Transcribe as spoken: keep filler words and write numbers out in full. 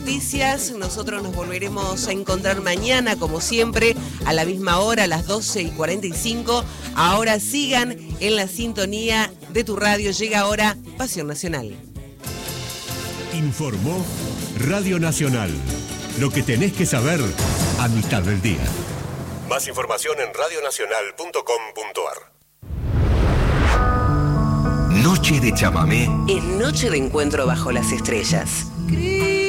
Noticias, nosotros nos volveremos a encontrar mañana, como siempre, a la misma hora, a las doce y cuarenta y cinco. Ahora sigan en la sintonía de tu radio. Llega ahora Pasión Nacional. Informó Radio Nacional. Lo que tenés que saber a mitad del día. Más información en radio nacional punto com punto ar. Noche de chamamé. Es noche de encuentro bajo las estrellas.